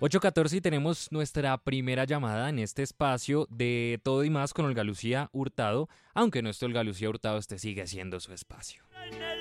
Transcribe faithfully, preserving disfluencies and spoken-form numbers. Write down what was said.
ocho catorce y tenemos nuestra primera llamada en este espacio de Todo y Más con Olga Lucía Hurtado, aunque nuestro Olga Lucía Hurtado este sigue siendo su espacio.